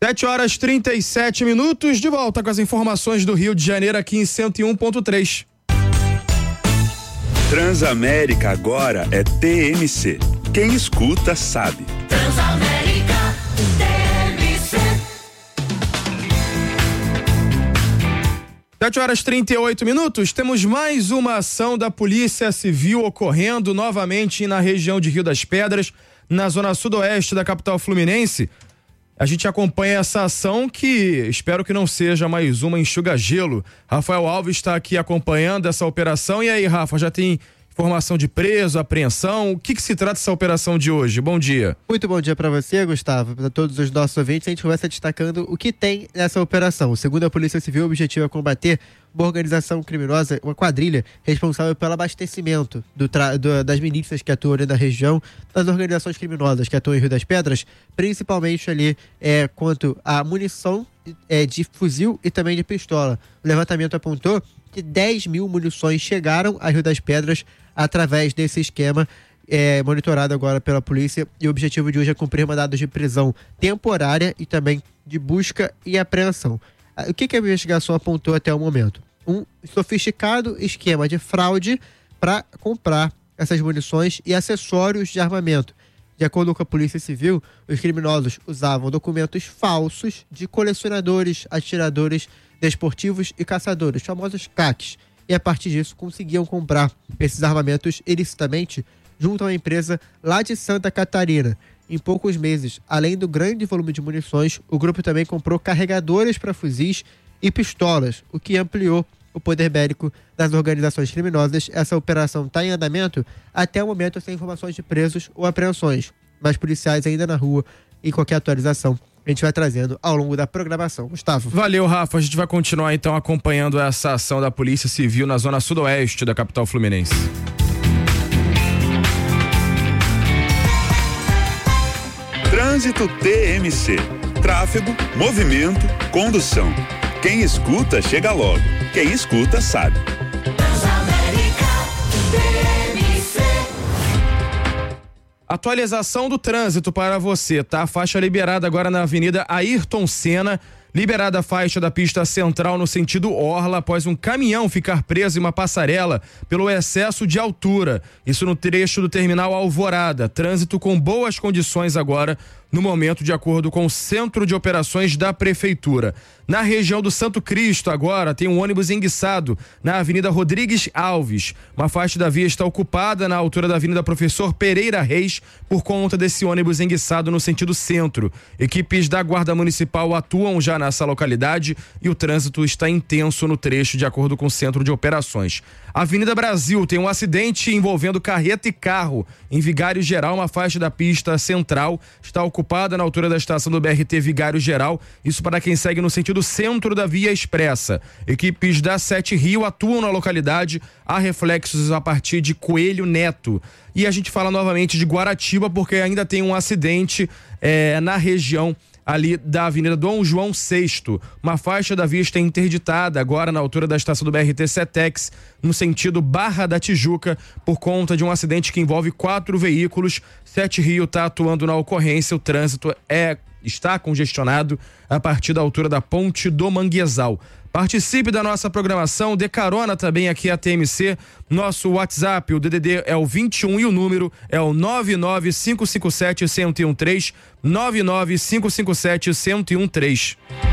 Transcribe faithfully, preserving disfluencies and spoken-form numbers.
sete horas e trinta e sete minutos, de volta com as informações do Rio de Janeiro aqui em cento e um ponto três. Transamérica agora é T M C. Quem escuta sabe. Transamérica T M C. sete horas e trinta e oito minutos, temos mais uma ação da Polícia Civil ocorrendo novamente na região de Rio das Pedras, na zona sudoeste da capital fluminense. A gente acompanha essa ação que espero que não seja mais uma enxuga-gelo. Rafael Alves está aqui acompanhando essa operação. E aí, Rafa, já tem informação de preso, apreensão? O que, que se trata dessa operação de hoje? Bom dia. Muito bom dia para você, Gustavo, para todos os nossos ouvintes. A gente começa destacando o que tem nessa operação. Segundo a Polícia Civil, o objetivo é combater uma organização criminosa, uma quadrilha responsável pelo abastecimento do tra... do, das milícias que atuam ali na região, das organizações criminosas que atuam em Rio das Pedras, principalmente ali é, quanto à munição é, de fuzil e também de pistola. O levantamento apontou que dez mil munições chegaram a Rio das Pedras através desse esquema é, monitorado agora pela polícia, e o objetivo de hoje é cumprir mandados de prisão temporária e também de busca e apreensão. O que, que a investigação apontou até o momento? Um sofisticado esquema de fraude para comprar essas munições e acessórios de armamento. De acordo com a Polícia Civil, os criminosos usavam documentos falsos de colecionadores, atiradores desportivos e caçadores, famosos C A Cs. E a partir disso conseguiam comprar esses armamentos ilicitamente junto a uma empresa lá de Santa Catarina. Em poucos meses, além do grande volume de munições, o grupo também comprou carregadores para fuzis e pistolas, o que ampliou o poder bélico das organizações criminosas. Essa operação está em andamento até o momento, sem informações de presos ou apreensões, mas policiais ainda na rua, e qualquer atualização a gente vai trazendo ao longo da programação. Gustavo. Valeu, Rafa. A gente vai continuar então acompanhando essa ação da Polícia Civil na zona sudoeste da capital fluminense. Trânsito T M C. Tráfego, movimento, condução. Quem escuta, chega logo. Quem escuta, sabe. Transamérica T M C. Atualização do trânsito para você, tá? Faixa liberada agora na Avenida Ayrton Senna. Liberada a faixa da pista central no sentido Orla após um caminhão ficar preso em uma passarela pelo excesso de altura. Isso no trecho do terminal Alvorada. Trânsito com boas condições agora no momento, de acordo com o Centro de Operações da Prefeitura. Na região do Santo Cristo agora tem um ônibus enguiçado na Avenida Rodrigues Alves. Uma faixa da via está ocupada na altura da Avenida Professor Pereira Reis por conta desse ônibus enguiçado no sentido centro. Equipes da Guarda Municipal atuam já nessa localidade e o trânsito está intenso no trecho, de acordo com o Centro de Operações. Avenida Brasil tem um acidente envolvendo carreta e carro. Em Vigário Geral, uma faixa da pista central está ocupada na altura da estação do B R T Vigário Geral. Isso para quem segue no sentido centro da Via Expressa. Equipes da Sete Rio atuam na localidade. Há reflexos a partir de Coelho Neto. E a gente fala novamente de Guaratiba porque ainda tem um acidente é, na região ali da Avenida Dom João sexto. Uma faixa da via está interditada agora na altura da estação do B R T Cetex, no sentido Barra da Tijuca, por conta de um acidente que envolve quatro veículos. Sete Rio está atuando na ocorrência. O trânsito é, está congestionado a partir da altura da Ponte do Manguezal. Participe da nossa programação, dê carona também aqui a T M C. Nosso WhatsApp, o D D D é o vinte e um e o número é o nove nove cinco cinco sete um zero um três, nove nove cinco cinco sete um zero um três.